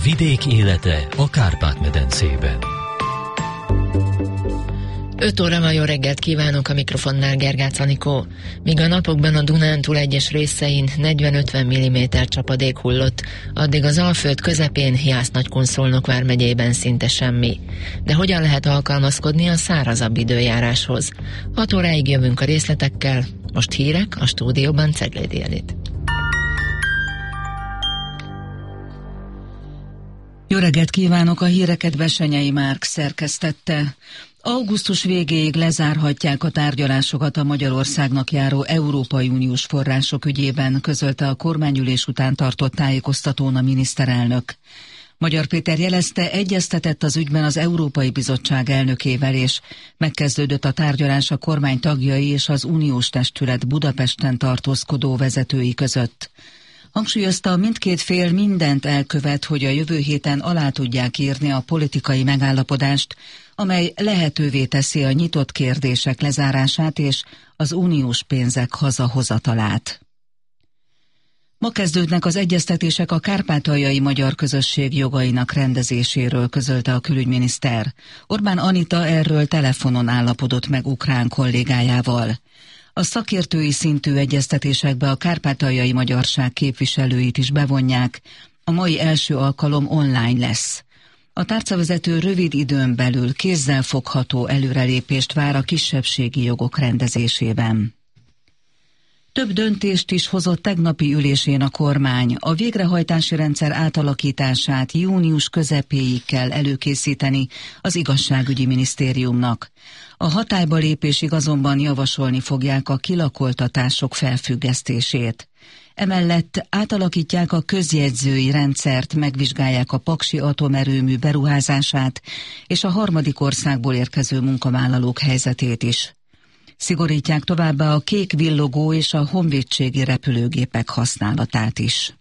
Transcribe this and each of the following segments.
vidék élete a Kárpát-medencében. 5 óra van, jó reggelt kívánok, a mikrofonnál Gergács Anikó. Míg a napokban a Dunántúl egyes részein 40-50 mm csapadék hullott, addig az Alföld közepén Jász-Nagykun-Szolnok vármegyében szinte semmi. De hogyan lehet alkalmazkodni a szárazabb időjáráshoz? 6 óráig jövünk a részletekkel, most hírek, a stúdióban Ceglédi Edit. Jó reggelt kívánok, a híreket Besenyei Márk szerkesztette. Augusztus végéig lezárhatják a tárgyalásokat a Magyarországnak járó Európai Uniós források ügyében, közölte a kormányülés után tartott tájékoztatón a miniszterelnök. Magyar Péter jelezte, egyeztetett az ügyben az Európai Bizottság elnökével, és megkezdődött a tárgyalás a kormány tagjai és az uniós testület Budapesten tartózkodó vezetői között. Hangsúlyozta, mindkét fél mindent elkövet, hogy a jövő héten alá tudják írni a politikai megállapodást, amely lehetővé teszi a nyitott kérdések lezárását és az uniós pénzek hazahozatalát. Ma kezdődnek az egyeztetések a kárpátaljai magyar közösség jogainak rendezéséről, közölte a külügyminiszter. Orbán Anita erről telefonon állapodott meg ukrán kollégájával. A szakértői szintű egyeztetésekbe a kárpátaljai magyarság képviselőit is bevonják, a mai első alkalom online lesz. A tárcavezető rövid időn belül kézzelfogható előrelépést vár a kisebbségi jogok rendezésében. Több döntést is hozott tegnapi ülésén a kormány. A végrehajtási rendszer átalakítását június közepéig kell előkészíteni az igazságügyi minisztériumnak. A hatályba lépésig azonban javasolni fogják a kilakoltatások felfüggesztését. Emellett átalakítják a közjegyzői rendszert, megvizsgálják a paksi atomerőmű beruházását és a harmadik országból érkező munkavállalók helyzetét is. Szigorítják továbbá a kék villogó és a honvédségi repülőgépek használatát is.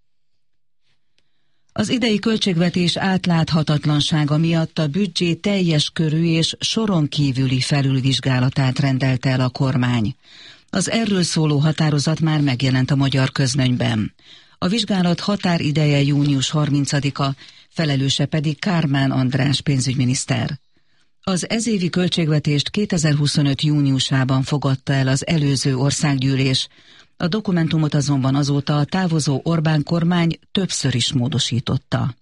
Az idei költségvetés átláthatatlansága miatt a büdzsé teljes körű és soron kívüli felülvizsgálatát rendelte el a kormány. Az erről szóló határozat már megjelent a Magyar Közlönyben. A vizsgálat határideje június 30-a, felelőse pedig Kármán András pénzügyminiszter. Az ezévi költségvetést 2025. júniusában fogadta el az előző országgyűlés, a dokumentumot azonban azóta a távozó Orbán kormány többször is módosította.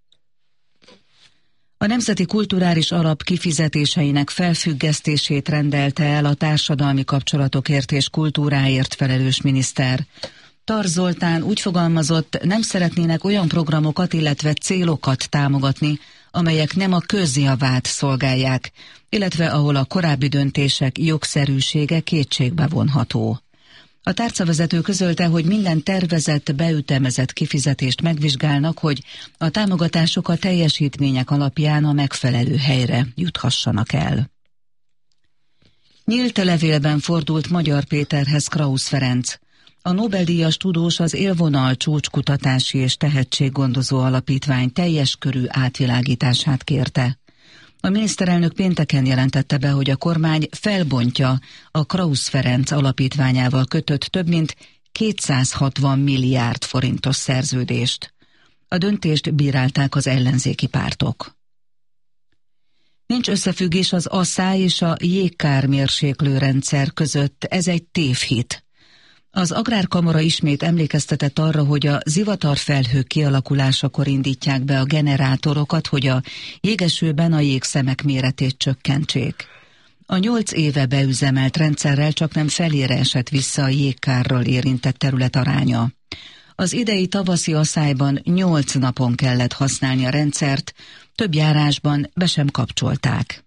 A Nemzeti Kulturális Alap kifizetéseinek felfüggesztését rendelte el a társadalmi kapcsolatokért és kultúráért felelős miniszter. Tar Zoltán úgy fogalmazott, nem szeretnének olyan programokat, illetve célokat támogatni, amelyek nem a közjavát szolgálják, illetve ahol a korábbi döntések jogszerűsége kétségbe vonható. A tárcavezető közölte, hogy minden tervezett, beütemezett kifizetést megvizsgálnak, hogy a támogatások a teljesítmények alapján a megfelelő helyre juthassanak el. Nyílt levélben fordult Magyar Péterhez Krausz Ferenc. A Nobel-díjas tudós az Élvonal Csúcskutatási és Tehetséggondozó Alapítvány teljes körű átvilágítását kérte. A miniszterelnök pénteken jelentette be, hogy a kormány felbontja a Krausz Ferenc alapítványával kötött több mint 260 milliárd forintos szerződést. A döntést bírálták az ellenzéki pártok. Nincs összefüggés az ASZÁ és a jégkármérséklőrendszer között, ez egy tévhit. Az Agrárkamara ismét emlékeztetett arra, hogy a zivatarfelhők kialakulásakor indítják be a generátorokat, hogy a jégesőben a jégszemek méretét csökkentsék. A 8 éve beüzemelt rendszerrel csaknem felére esett vissza a jégkárral érintett terület aránya. Az idei tavaszi aszályban 8 napon kellett használni a rendszert, több járásban be sem kapcsolták.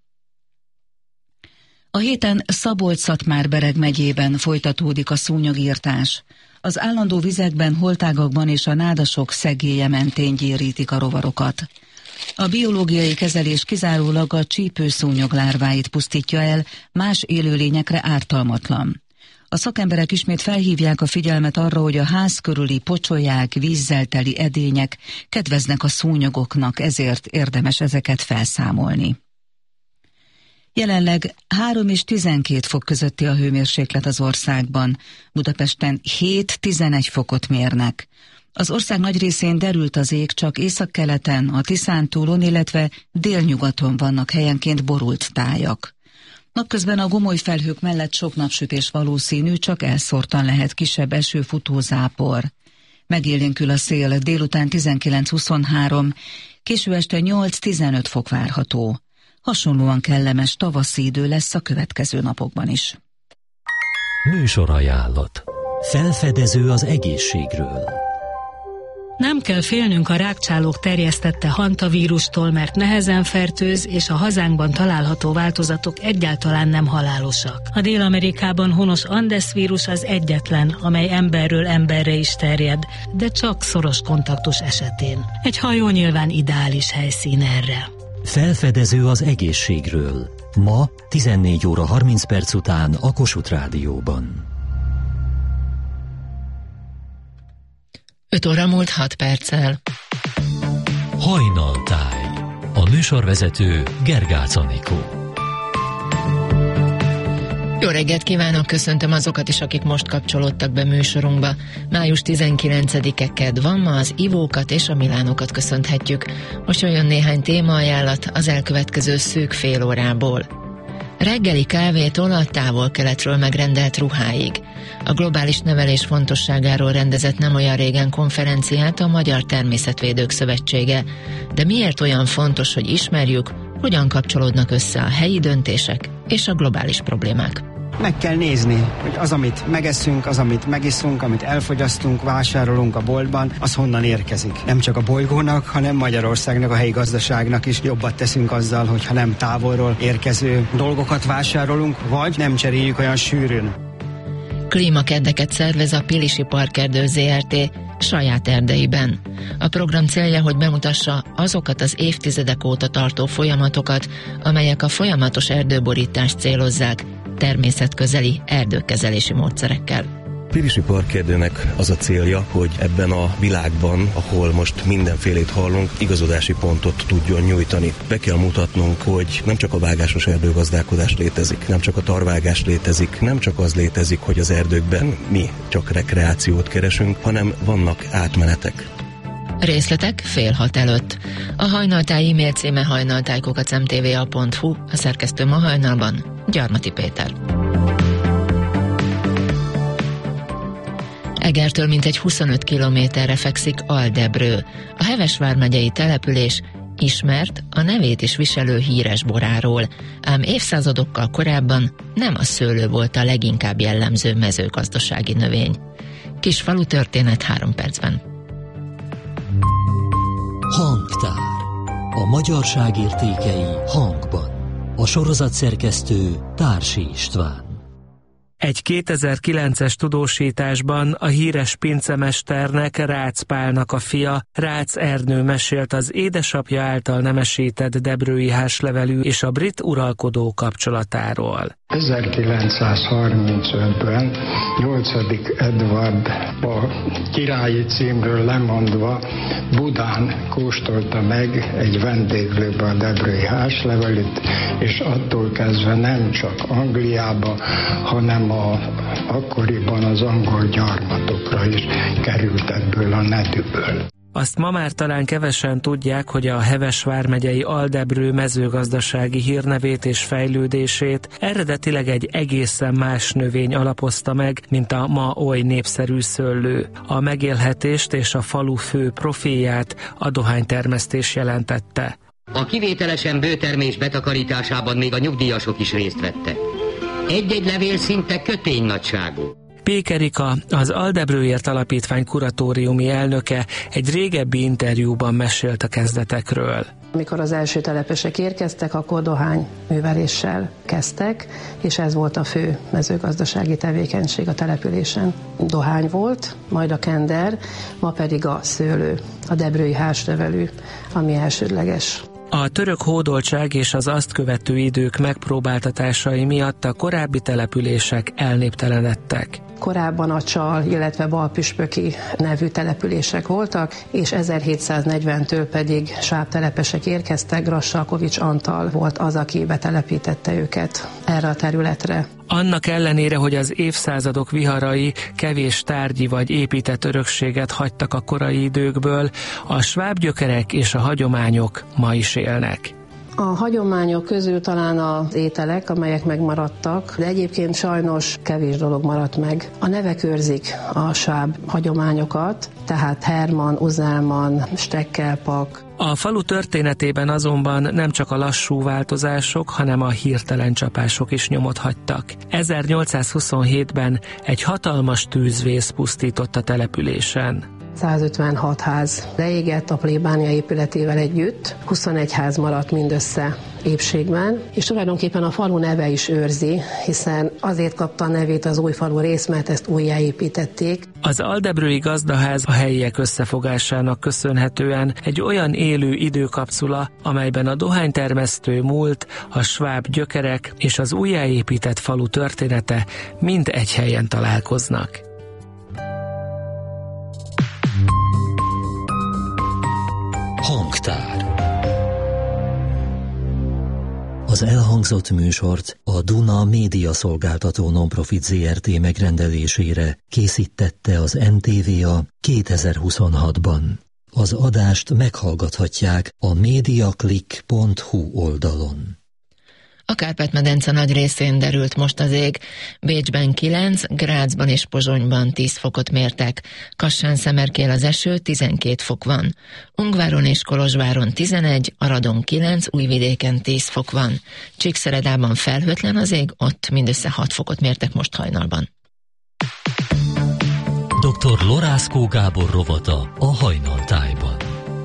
A héten Szabolcs-Szatmár-Bereg megyében folytatódik a szúnyogirtás. Az állandó vizekben, holtágakban és a nádasok szegélye mentén gyérítik a rovarokat. A biológiai kezelés kizárólag a csípőszúnyog lárváit pusztítja el, más élőlényekre ártalmatlan. A szakemberek ismét felhívják a figyelmet arra, hogy a ház körüli pocsolyák, vízzel teli edények kedveznek a szúnyogoknak, ezért érdemes ezeket felszámolni. Jelenleg 3 és 12 fok közötti a hőmérséklet az országban. Budapesten 7-11 fokot mérnek. Az ország nagy részén derült az ég, csak északkeleten, a Tiszántúlon, illetve délnyugaton vannak helyenként borult tájak. Napközben a gomoly felhők mellett sok napsütés valószínű, csak elszórtan lehet kisebb eső, futó zápor. Megélénkül a szél, délután 19-23, késő este 8-15 fok várható. Hasonlóan kellemes tavaszi idő lesz a következő napokban is. Műsorajánlat. Felfedező az egészségről. Nem kell félnünk a rákcsálók terjesztette hantavírustól, mert nehezen fertőz, és a hazánkban található változatok egyáltalán nem halálosak. A Dél-Amerikában honos Andes vírus az egyetlen, amely emberről emberre is terjed, de csak szoros kontaktus esetén. Egy hajó nyilván ideális helyszín erre. Felfedező az egészségről. Ma 14 óra 30 perc után a Kossuth Rádióban. 5 óra múlt 6 perccel. Hajnaltáj. A műsorvezető Gergács Anikó. Jó reggelt kívánok, köszöntöm azokat is, akik most kapcsolódtak be műsorunkba. Május 19-e kedd van, ma az ivókat és a milánokat köszönhetjük. Most jön néhány témaajánlat az elkövetkező szűk fél órából. Reggeli kávétól a távol-keletről megrendelt ruháig. A globális nevelés fontosságáról rendezett nem olyan régen konferenciát a Magyar Természetvédők Szövetsége. De miért olyan fontos, hogy ismerjük, hogyan kapcsolódnak össze a helyi döntések és a globális problémák? Meg kell nézni, hogy az, amit megeszünk, az, amit megiszunk, amit elfogyasztunk, vásárolunk a boltban, az honnan érkezik. Nem csak a bolygónak, hanem Magyarországnak, a helyi gazdaságnak is jobbat teszünk azzal, hogyha nem távolról érkező dolgokat vásárolunk, vagy nem cseréljük olyan sűrűn. Klímakeddeket szervez a Pilisi Parkerdő Zrt. Saját erdeiben. A program célja, hogy bemutassa azokat az évtizedek óta tartó folyamatokat, amelyek a folyamatos erdőborítást célozzák, természetközeli erdőkezelési módszerekkel. Pilisi Parkerdőnek az a célja, hogy ebben a világban, ahol most mindenfélét hallunk, igazodási pontot tudjon nyújtani. Be kell mutatnunk, hogy nem csak a vágásos erdőgazdálkodás létezik, nem csak a tarvágás létezik, nem csak az létezik, hogy az erdőkben mi csak rekreációt keresünk, hanem vannak átmenetek. Részletek fél 6 előtt. A Hajnaltáj e-mail címe hajnaltáj@mtva.hu, a szerkesztő ma hajnalban Gyarmati Péter. Egertől mintegy 25 kilométerre fekszik Aldebrő. A Heves vármegyei település ismert a nevét is viselő híres boráról, ám évszázadokkal korábban nem a szőlő volt a leginkább jellemző mezőgazdasági növény. Kis falu történet 3 percben. Hangtár. A magyarság értékei hangban. A sorozat szerkesztő Társi István. Egy 2009-es tudósításban a híres pincemesternek, Rácz Pálnak a fia, Rácz Ernő mesélt az édesapja által nemesített debrői hárslevelű és a brit uralkodó kapcsolatáról. 1935-ben 8. Edward a királyi címről lemondva Budán kóstolta meg egy vendéglőbe a debrői hárslevelűt, és attól kezdve nem csak Angliába, hanem akkoriban az angol gyarmatokra is került ebből a nedűből. Azt ma már talán kevesen tudják, hogy a Heves vármegyei Aldebrő mezőgazdasági hírnevét és fejlődését eredetileg egy egészen más növény alapozta meg, mint a ma oly népszerű szőlő. A megélhetést és a falu fő profilját a dohánytermesztés jelentette. A kivételesen bőtermés betakarításában még a nyugdíjasok is részt vettek. Egy-egy levél szinte kötény nagyságú. Pék Erika, az Aldebrőért Alapítvány kuratóriumi elnöke egy régebbi interjúban mesélt a kezdetekről. Amikor az első telepesek érkeztek, akkor dohányműveléssel kezdtek, és ez volt a fő mezőgazdasági tevékenység a településen. Dohány volt, majd a kender, ma pedig a szőlő, a debrői hárslevelű, ami elsődleges. A török hódoltság és az azt követő idők megpróbáltatásai miatt a korábbi települések elnéptelenedtek. Korábban a Csal, illetve Balpüspöki nevű települések voltak, és 1740-től pedig svábtelepesek érkeztek, Grassalkovics Antal volt az, aki betelepítette őket erre a területre. Annak ellenére, hogy az évszázadok viharai kevés tárgyi vagy épített örökséget hagytak a korai időkből, a sváb gyökerek és a hagyományok ma is élnek. A hagyományok közül talán az ételek, amelyek megmaradtak, de egyébként sajnos kevés dolog maradt meg. A nevek őrzik a sváb hagyományokat, tehát Herman, Uzelman, Stekkelpak. A falu történetében azonban nem csak a lassú változások, hanem a hirtelen csapások is nyomot hagytak. 1827-ben egy hatalmas tűzvész pusztított a településen. 156 ház leégett a plébánia épületével együtt, 21 ház maradt mindössze épségben, és tulajdonképpen a falu neve is őrzi, hiszen azért kapta a nevét az új falu rész, mert ezt újjáépítették. Az aldebrői gazdaház a helyiek összefogásának köszönhetően egy olyan élő időkapszula, amelyben a dohánytermesztő múlt, a sváb gyökerek és az újjáépített falu története mind egy helyen találkoznak. Hangtár. Az elhangzott műsort a Duna Média Szolgáltató Nonprofit Zrt. Megrendelésére készítette az NTVA 2026-ban. Az adást meghallgathatják a mediaclick.hu oldalon. A Kárpát-medence nagy részén derült most az ég. Bécsben 9, Grazban és Pozsonyban 10 fokot mértek. Kassán-Szemerkél az eső, 12 fok van. Ungváron és Kolozsváron 11, Aradon 9, Újvidéken 10 fok van. Csíkszeredában felhőtlen az ég, ott mindössze 6 fokot mértek most hajnalban. Dr. Lorászkó Gábor rovata a Hajnaltájban.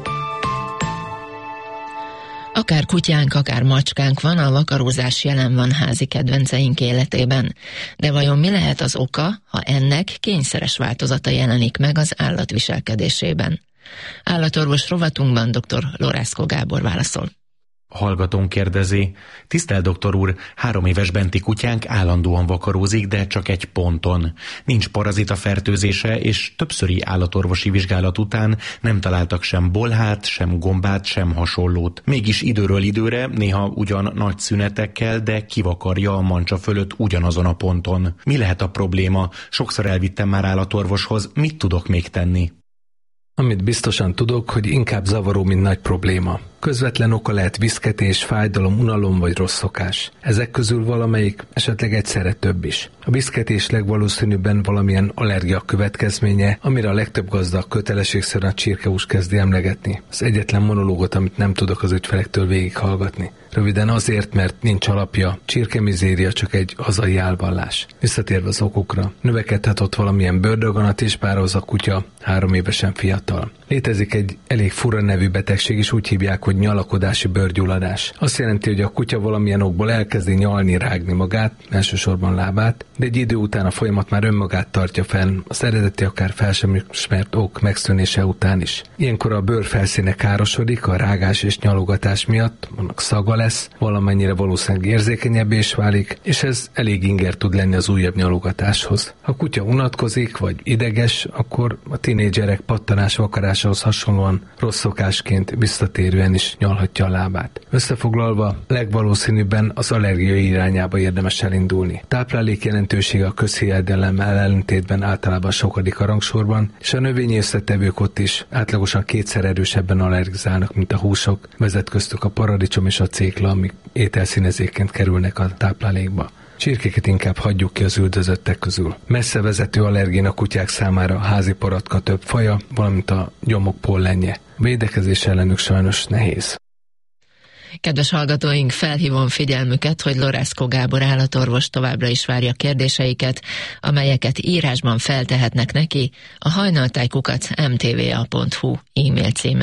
Akár kutyánk, akár macskánk van, a vakarózás jelen van házi kedvenceink életében. De vajon mi lehet az oka, ha ennek kényszeres változata jelenik meg az állat viselkedésében? Állatorvos rovatunkban dr. Lorászkó Gábor válaszol. Hallgatón kérdezi: tisztelt doktor úr, 3 éves benti kutyánk állandóan vakarózik, de csak egy ponton. Nincs parazita fertőzése, és többszöri állatorvosi vizsgálat után nem találtak sem bolhát, sem gombát, sem hasonlót. Mégis időről időre, néha ugyan nagy szünetekkel, de kivakarja a mancsa fölött ugyanazon a ponton. Mi lehet a probléma? Sokszor elvittem már állatorvoshoz, mit tudok még tenni? Amit biztosan tudok, hogy inkább zavaró, mint nagy probléma. Közvetlen oka lehet viszketés, fájdalom, unalom vagy rossz szokás. Ezek közül valamelyik, esetleg egyszerre több is. A viszketés legvalószínűbben valamilyen allergia következménye, amire a legtöbb gazda kötelességszerűen a csirkehús kezdi emlegetni. Az egyetlen monológot, amit nem tudok az ügyfelektől végighallgatni. Röviden azért, mert nincs alapja, csirkemizéria csak egy hazai álvallás. Visszatérve az okokra, növekedhet ott valamilyen bőrdaganat is, bár az a kutya 3 évesen fiatal. Létezik egy elég fura nevű betegség, és úgy hívják, hogy nyalakodási bőrgyulladás. Azt jelenti, hogy a kutya valamilyen okból elkezdi nyalni, rágni magát, elsősorban lábát, de egy idő után a folyamat már önmagát tartja fenn, az eredeti akár fel sem ismert ok megszűnése után is. Ilyenkor a bőr felszíne károsodik, a rágás és nyalogatás miatt, annak szaga lesz, valamennyire valószínűleg érzékenyebbé is válik, és ez elég inger tud lenni az újabb nyalogatáshoz. Ha a kutya unatkozik vagy ideges, akkor a tinédzserek pattanás vakarásához hasonlóan rossz szokásként visszatérően is nyalhatja a lábát. Összefoglalva, legvalószínűbben az allergiai irányába érdemes elindulni. Táplálék jelentősége a közhiedelemmel ellentétben általában sokadik a rangsorban, és a növényi összetevők ott is átlagosan 2-szer erősebben allergizálnak, mint a húsok, vezet köztük a paradicsom és a cékla, amik ételszínezékként kerülnek a táplálékba. Csirkéket inkább hagyjuk ki az üldözöttek közül. Messze vezető allergén a kutyák számára a házi paratka több faja, valamint a gyomok pollenje. A védekezés ellenük sajnos nehéz. Kedves hallgatóink, felhívom figyelmüket, hogy Lorászkó Gábor állatorvos továbbra is várja kérdéseiket, amelyeket írásban feltehetnek neki a hajnaltáj@mtva.hu e-mail címen.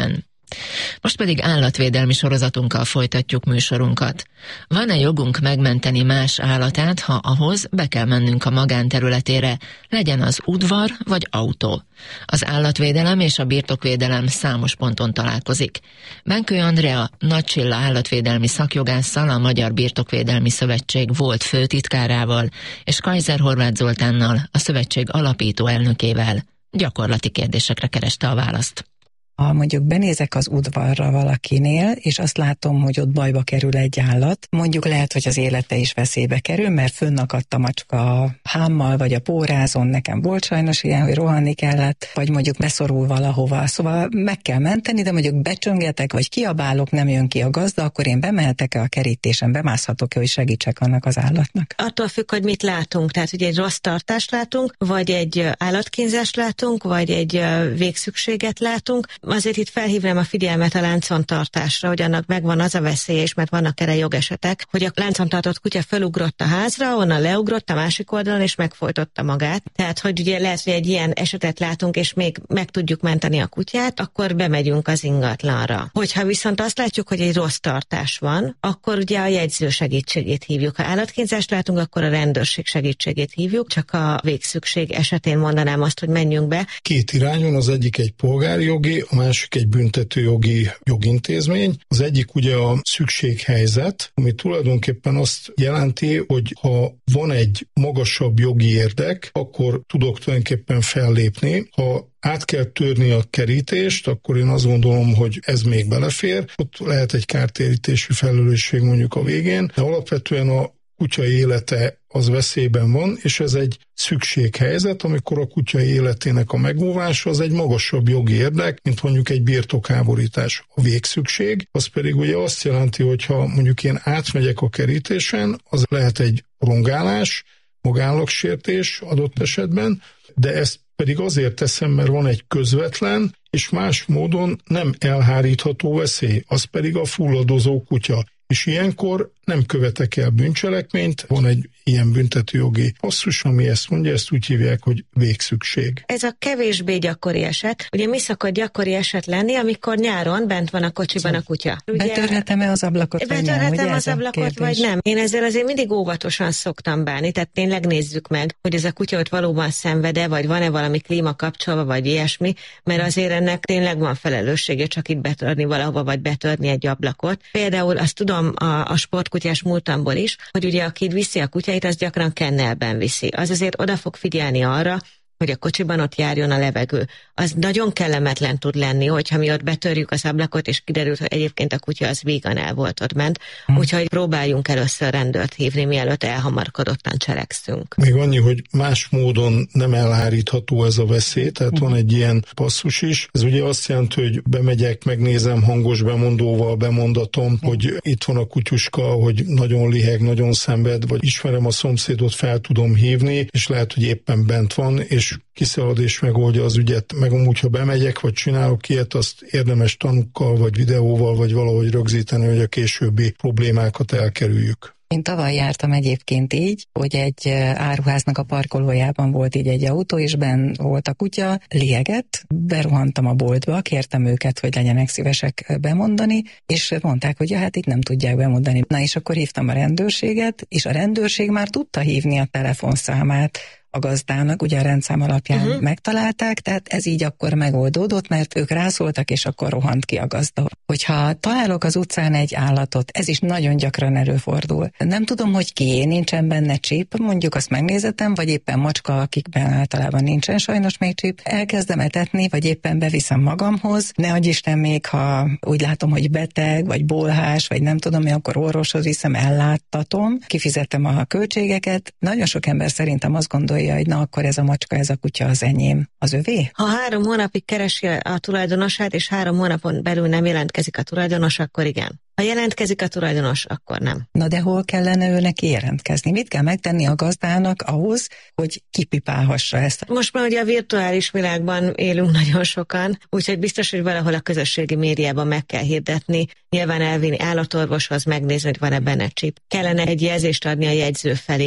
Most pedig állatvédelmi sorozatunkkal folytatjuk műsorunkat. Van-e jogunk megmenteni más állatát, ha ahhoz be kell mennünk a magánterületére, legyen az udvar vagy autó? Az állatvédelem és a birtokvédelem számos ponton találkozik. Benkő Andrea Nagy Csilla állatvédelmi szakjogásszal, a Magyar Birtokvédelmi Szövetség volt főtitkárával, és Kaiser Horváth Zoltánnal, a szövetség alapító elnökével gyakorlati kérdésekre kereste a választ. Ha mondjuk benézek az udvarra valakinél, és azt látom, hogy ott bajba kerül egy állat, mondjuk lehet, hogy az élete is veszélybe kerül, mert fönnakadt a macska a hámmal, vagy a pórázon, nekem volt sajnos ilyen, hogy rohanni kellett, vagy mondjuk beszorul valahova. Szóval meg kell menteni, de mondjuk becsöngetek, vagy kiabálok, nem jön ki a gazda, akkor én bemehetek-e a kerítésen, bemászhatok-e, hogy segítsek annak az állatnak? Attól függ, hogy mit látunk, tehát hogy egy rossz tartást látunk, vagy egy állatkínzást látunk, vagy egy végszükséget látunk. Azért itt felhívnám a figyelmet a láncon-tartásra, hogy annak megvan az a veszélye is, mert vannak erre jogesetek, hogy a láncon tartott kutya felugrott a házra, onnan leugrott a másik oldalon, és megfojtotta magát. Tehát, hogy ugye lehet, hogy egy ilyen esetet látunk, és még meg tudjuk menteni a kutyát, akkor bemegyünk az ingatlanra. Hogyha viszont azt látjuk, hogy egy rossz tartás van, akkor ugye a jegyző segítségét hívjuk. Ha állatkínzást látunk, akkor a rendőrség segítségét hívjuk, csak a végszükség esetén mondanám azt, hogy menjünk be. Két irányon, az egyik egy polgári jogi, a másik egy büntetőjogi jogintézmény. Az egyik ugye a szükséghelyzet, ami tulajdonképpen azt jelenti, hogy ha van egy magasabb jogi érdek, akkor tudok tulajdonképpen fellépni. Ha át kell törni a kerítést, akkor én azt gondolom, hogy ez még belefér. Ott lehet egy kártérítési felelősség mondjuk a végén, de alapvetően a kutya élete az veszélyben van, és ez egy szükséghelyzet, amikor a kutya életének a megóvása az egy magasabb jogi érdek, mint mondjuk egy birtokháborítás. A végszükség, az pedig ugye azt jelenti, hogy ha mondjuk én átmegyek a kerítésen, az lehet egy rongálás, magállagsértés adott esetben, de ezt pedig azért teszem, mert van egy közvetlen és más módon nem elhárítható veszély, az pedig a fulladozó kutya. És ilyenkor nem követek el bűncselekményt, van egy ilyen büntetőjogi passzus, ami ezt mondja, ezt úgy hívják, hogy végszükség. Ez a kevésbé gyakori eset. Ugye mi szokott gyakori eset lenni, amikor nyáron bent van a kocsiban a kutya. Betörhetem-e az ablakot, vagy nem? Betörhetem az ablakot, vagy nem? Én ezzel azért mindig óvatosan szoktam bánni, tehát tényleg nézzük meg, hogy ez a kutya ott valóban szenved-e, vagy van-e valami klíma kapcsolva, vagy ilyesmi, mert azért ennek tényleg van felelőssége csak itt betörni valahova, vagy betörni egy ablakot. Például azt tudom a sportkutyás múltamból is, hogy ugye aki viszi a kutyáit, az gyakran kennelben viszi. Az azért oda fog figyelni arra, hogy a kocsiban ott járjon a levegő. Az nagyon kellemetlen tud lenni, hogyha mi ott betörjük az ablakot, és kiderült, hogy egyébként a kutya az vígan el volt ott ment. Úgyhogy próbáljunk először rendőrt hívni, mielőtt elhamarkodottan cselekszünk. Még annyi, hogy más módon nem elhárítható ez a veszély, tehát van egy ilyen passzus is. Ez ugye azt jelenti, hogy bemegyek, megnézem hangos bemondóval, bemondatom, hogy itt van a kutyuska, hogy nagyon liheg, nagyon szenved, vagy ismerem a szomszédot, fel tudom hívni, és lehet, hogy éppen bent van, és kiszalad és megoldja az ügyet. Meg amúgy, ha bemegyek, vagy csinálok ilyet, azt érdemes tanukkal, vagy videóval, vagy valahogy rögzíteni, hogy a későbbi problémákat elkerüljük. Én tavaly jártam egyébként így, hogy egy áruháznak a parkolójában volt így egy autó, és benn volt a kutya, liegett, berohantam a boltba, kértem őket, hogy legyenek szívesek bemondani, és mondták, hogy ja, hát itt nem tudják bemondani. Na és akkor hívtam a rendőrséget, és a rendőrség már tudta hívni a telefonszámát a gazdának, ugye a rendszám alapján megtalálták, tehát ez így akkor megoldódott, mert ők rászóltak, és akkor rohant ki a gazda. Hogyha találok az utcán egy állatot, ez is nagyon gyakran előfordul. Nem tudom, hogy kié, nincsen benne csíp, mondjuk azt megnézetem, vagy éppen macska, akikben általában nincsen sajnos még csíp, elkezdem etetni, vagy éppen beviszem magamhoz, ne adj Isten még, ha úgy látom, hogy beteg, vagy bolhás, vagy nem tudom, akkor orvoshoz viszem, elláttatom, kifizetem a költségeket. Nagyon sok ember szerintem azt gondolja, hogy na akkor ez a macska, ez a kutya az enyém, az övé. Ha 3 hónapig keresi a tulajdonosát, és 3 hónapon belül nem jelentkezik a tulajdonos, akkor igen. Ha jelentkezik a tulajdonos, akkor nem. Na de hol kellene ő neki jelentkezni? Mit kell megtenni a gazdának ahhoz, hogy kipipálhassa ezt? Most már ugye a virtuális világban élünk nagyon sokan, úgyhogy biztos, hogy valahol a közösségi médiában meg kell hirdetni, nyilván elvinni állatorvoshoz, megnézni, hogy van-e benne csip. Kellene egy jelzést adni a jegyző felé,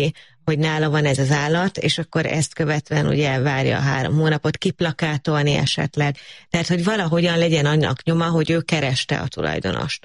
hogy nála van ez az állat, és akkor ezt követően ugye várja a 3 hónapot, kiplakátolni esetleg. Tehát, hogy valahogyan legyen annak nyoma, hogy ő kereste a tulajdonost.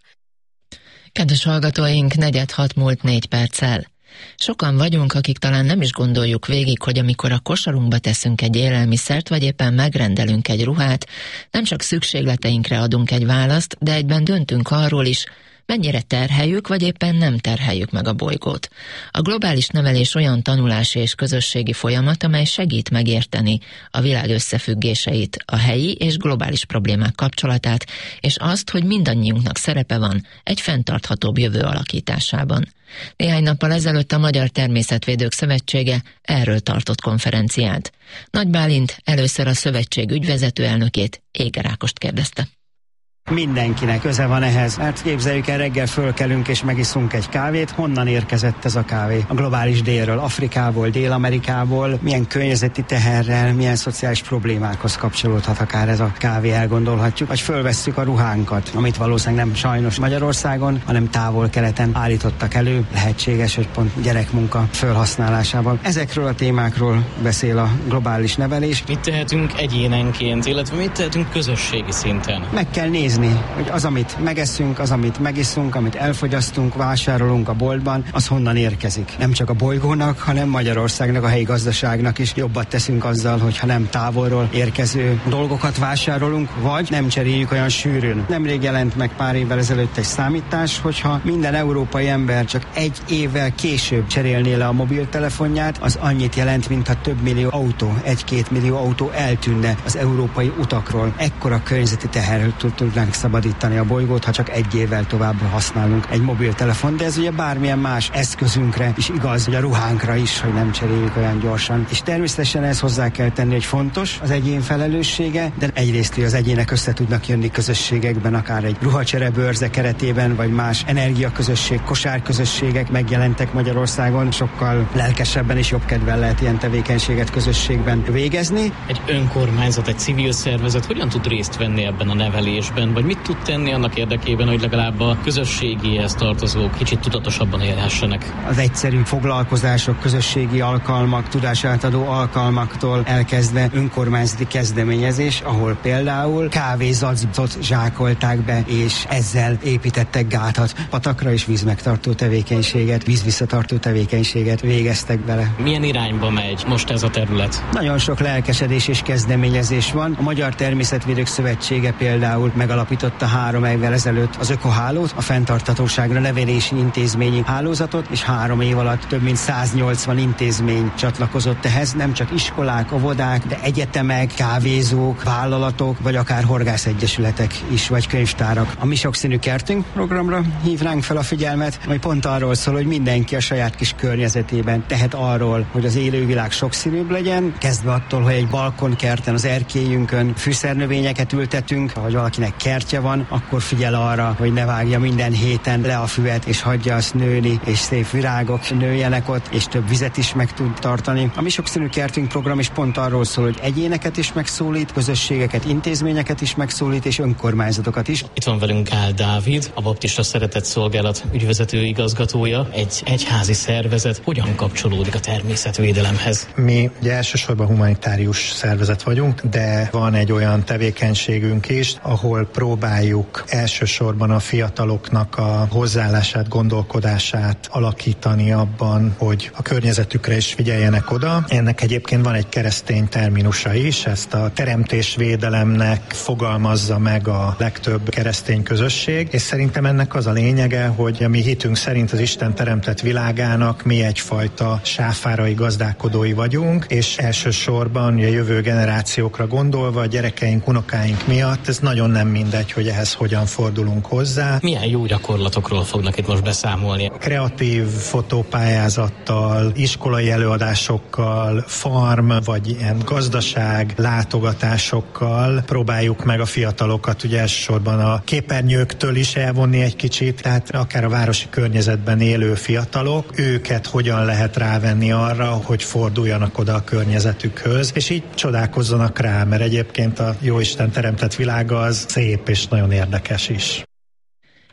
Kedves hallgatóink, 5:46 múlt 4 perccel. Sokan vagyunk, akik talán nem is gondoljuk végig, hogy amikor a kosarunkba teszünk egy élelmiszert, vagy éppen megrendelünk egy ruhát, nem csak szükségleteinkre adunk egy választ, de egyben döntünk arról is, mennyire terheljük, vagy éppen nem terheljük meg a bolygót. A globális nevelés olyan tanulási és közösségi folyamat, amely segít megérteni a világ összefüggéseit, a helyi és globális problémák kapcsolatát, és azt, hogy mindannyiunknak szerepe van egy fenntarthatóbb jövő alakításában. Néhány nappal ezelőtt a Magyar Természetvédők Szövetsége erről tartott konferenciát. Nagy Bálint először a szövetség ügyvezető elnökét, Éger Ákost kérdezte. Mindenkinek köze van ehhez, mert képzeljük el, reggel fölkelünk és megiszunk egy kávét. Honnan érkezett ez a kávé? A globális délről, Afrikából, Dél-Amerikából, milyen környezeti teherrel, milyen szociális problémákhoz kapcsolódhat akár ez a kávé, elgondolhatjuk. Vagy fölvesszük a ruhánkat, amit valószínűleg nem sajnos Magyarországon, hanem távol-keleten állítottak elő, lehetséges, hogy pont gyerekmunka felhasználásával. Ezekről a témákról beszél a globális nevelés. Mit tehetünk egyénenként, illetve mit tehetünk közösségi szinten? Meg kell nézni, hogy az, amit megeszünk, az, amit megiszunk, amit elfogyasztunk, vásárolunk a boltban, az honnan érkezik. Nem csak a bolygónak, hanem Magyarországnak, a helyi gazdaságnak is jobbat teszünk azzal, hogyha nem távolról érkező dolgokat vásárolunk, vagy nem cseréljük olyan sűrűn. Nemrég jelent meg pár évvel ezelőtt egy számítás, hogyha minden európai ember csak 1 évvel később cserélné le a mobiltelefonját, az annyit jelent, mintha több millió autó, 1-2 millió autó eltűnne az európai utakról. Ekkora környezeti teherről tudnánk szabadítani a bolygót, ha csak 1 évvel tovább használunk egy mobiltelefon, de ez ugye bármilyen más eszközünkre is igaz, hogy a ruhánkra is, hogy nem cseréljük olyan gyorsan. És természetesen ezt hozzá kell tenni, hogy fontos az egyén felelőssége, de egyrészt az egyének össze tudnak jönni közösségekben, akár egy ruhacserebőrze keretében, vagy más energiaközösség, kosárközösségek megjelentek Magyarországon, sokkal lelkesebben és jobb kedvel lehet ilyen tevékenységet közösségben végezni. Egy önkormányzat, egy civil szervezet hogyan tud részt venni ebben a nevelésben, vagy mit tud tenni annak érdekében, hogy legalább a közösségihez tartozók kicsit tudatosabban élhessenek? Az egyszerű foglalkozások, közösségi alkalmak, tudásátadó alkalmaktól elkezdve önkormányzati kezdeményezés, ahol például kávézacot zsákolták be, és ezzel építettek gátat, patakra és vízmegtartó tevékenységet, vízvisszatartó tevékenységet végeztek bele. Milyen irányba megy most ez a terület? Nagyon sok lelkesedés és kezdeményezés van. A Magyar Természetvédők Szövetsége például megalapította 3 évvel ezelőtt az ökohálót, a fenntarthatóságra nevelési intézményi hálózatot, és 3 év alatt több mint 180 intézmény csatlakozott ehhez, nem csak iskolák, óvodák, de egyetemek, kávézók, vállalatok, vagy akár horgászegyesületek is, vagy könyvtárak. A Mi Sokszínű Kertünk programra hívnánk fel a figyelmet, ami pont arról szól, hogy mindenki a saját kis környezetében tehet arról, hogy az élővilág sokszínűbb legyen, kezdve attól, hogy egy balkonkerten, az erkélyünkön fűszernövényeket ültetünk, vagy valakinek kertje van, akkor figyel arra, hogy ne vágja minden héten le a füvet, és hagyja azt nőni, és szép virágok nőjenek ott, és több vizet is meg tud tartani. A Mi Sokszínű Kertünk program is pont arról szól, hogy egyéneket is megszólít, közösségeket, intézményeket is megszólít, és önkormányzatokat is. Itt van velünk Gál Dávid, a Baptista Szeretetszolgálat ügyvezető igazgatója. Egy egyházi szervezet hogyan kapcsolódik a természetvédelemhez? Mi ugye elsősorban humanitárius szervezet vagyunk, de van egy olyan tevékenységünk is, ahol próbáljuk elsősorban a fiataloknak a hozzáállását, gondolkodását alakítani abban, hogy a környezetükre is figyeljenek oda. Ennek egyébként van egy keresztény terminusa is, ezt a teremtésvédelemnek fogalmazza meg a legtöbb keresztény közösség, és szerintem ennek az a lényege, hogy a mi hitünk szerint az Isten teremtett világának mi egyfajta sáfárai, gazdálkodói vagyunk, és elsősorban a jövő generációkra gondolva, a gyerekeink, unokáink miatt ez nagyon nem mindegy, hogy ehhez hogyan fordulunk hozzá. Milyen jó gyakorlatokról fognak itt most beszámolni? Kreatív fotópályázattal, iskolai előadásokkal, farm vagy ilyen gazdaság látogatásokkal próbáljuk meg a fiatalokat ugye elsősorban a képernyőktől is elvonni egy kicsit, tehát akár a városi környezetben élő fiatalok, őket hogyan lehet rávenni arra, hogy forduljanak oda a környezetükhöz, és így csodálkozzanak rá, mert egyébként a Jóisten teremtett világa az szép és nagyon érdekes is.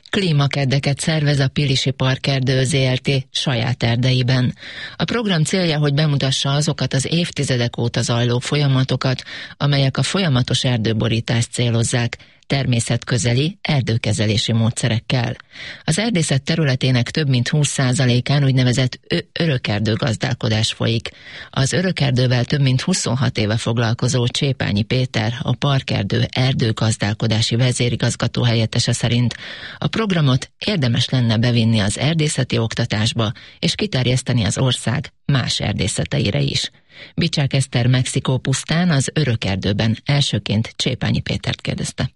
Klímakeddeket szervez a Pilisi Parkerdő Zrt. Saját erdeiben. A program célja, hogy bemutassa azokat az évtizedek óta zajló folyamatokat, amelyek a folyamatos erdőborítást célozzák, természetközeli erdőkezelési módszerekkel. Az erdészet területének több mint 20%-án úgynevezett örökerdőgazdálkodás folyik. Az örökerdővel több mint 26 éve foglalkozó Csépányi Péter, a Parkerdő erdőgazdálkodási vezérigazgató helyettese szerint a programot érdemes lenne bevinni az erdészeti oktatásba, és kiterjeszteni az ország más erdészeteire is. Bicsák Eszter Mexikó pusztán az örökerdőben elsőként Csépányi Pétert kérdezte.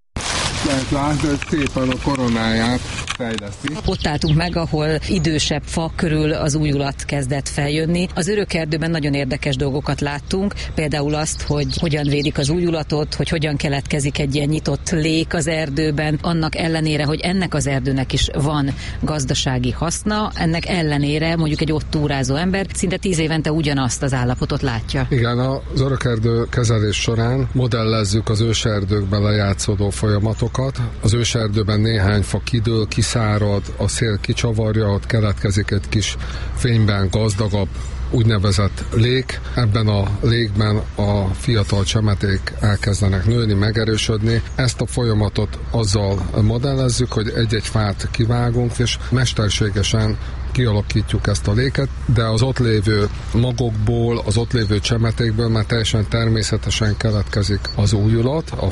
Lehet látni, hogy szépen a koronáját fejleszti. Ott álltunk meg, ahol idősebb fa körül az újulat kezdett feljönni. Az örökerdőben nagyon érdekes dolgokat láttunk, például azt, hogy hogyan védik az újulatot, hogy hogyan keletkezik egy ilyen nyitott lék az erdőben, annak ellenére, hogy ennek az erdőnek is van gazdasági haszna, ennek ellenére mondjuk egy ott túrázó ember szinte 10 évente ugyanazt az állapotot látja. Igen, az örökerdő kezelés során modellezzük az őserdőkben lejátszódó folyamatokat. Az őserdőben néhány fa kidől, kiszárad, a szél kicsavarja, ott keletkezik egy kis fényben gazdagabb úgynevezett lék. Ebben a lékben a fiatal csemeték elkezdenek nőni, megerősödni. Ezt a folyamatot azzal modellezzük, hogy egy-egy fát kivágunk, és mesterségesen kialakítjuk ezt a léket, de az ott lévő magokból, az ott lévő csemetékből már teljesen természetesen keletkezik az újulat, a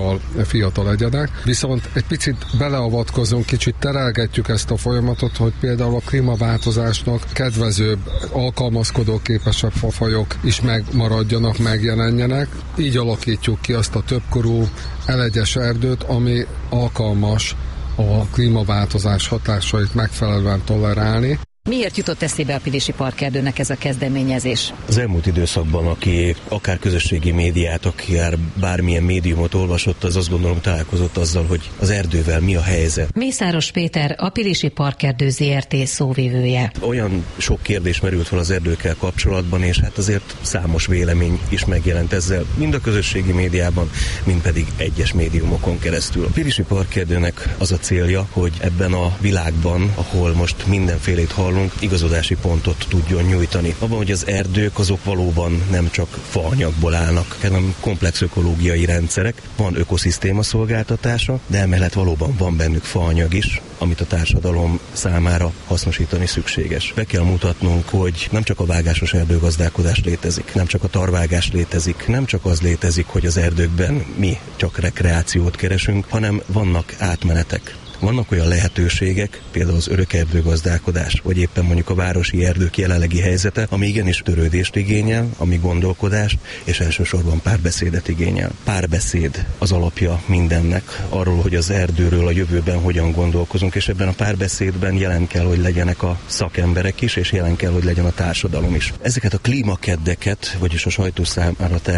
fiatal egyedek. Viszont egy picit beleavatkozunk, kicsit terelgetjük ezt a folyamatot, hogy például a klímaváltozásnak kedvezőbb, alkalmazkodóképesebb fafajok is megmaradjanak, megjelenjenek. Így alakítjuk ki azt a többkorú elegyes erdőt, ami alkalmas a klímaváltozás hatásait megfelelően tolerálni. Miért jutott eszébe a Pilisi Parkerdőnek ez a kezdeményezés? Az elmúlt időszakban, aki akár közösségi médiát, akár bármilyen médiumot olvasott, az azt gondolom találkozott azzal, hogy az erdővel mi a helyzet. Mészáros Péter, a Pilisi Parkerdő Zrt. Szóvivője. Olyan sok kérdés merült fel az erdőkkel kapcsolatban, és hát azért számos vélemény is megjelent ezzel, mind a közösségi médiában, mind pedig egyes médiumokon keresztül. A Pilisi Parkerdőnek az a célja, hogy ebben a világban, ahol most mindenfélét hallunk, igazodási pontot tudjon nyújtani. Abban, hogy az erdők azok valóban nem csak faanyagból állnak, hanem komplex ökológiai rendszerek, van ökoszisztéma szolgáltatása, de emellett valóban van bennük faanyag is, amit a társadalom számára hasznosítani szükséges. Be kell mutatnunk, hogy nem csak a vágásos erdőgazdálkodás létezik, nem csak a tarvágás létezik, nem csak az létezik, hogy az erdőkben mi csak rekreációt keresünk, hanem vannak átmenetek. Vannak olyan lehetőségek, például az örökerdőgazdálkodás, vagy éppen mondjuk a városi erdők jelenlegi helyzete, ami igenis törődést igényel, ami gondolkodást, és elsősorban párbeszédet igényel. Párbeszéd az alapja mindennek, arról, hogy az erdőről a jövőben hogyan gondolkozunk, és ebben a párbeszédben jelen kell, hogy legyenek a szakemberek is, és jelen kell, hogy legyen a társadalom is. Ezeket a klímakeddeket, vagyis a sajtó számára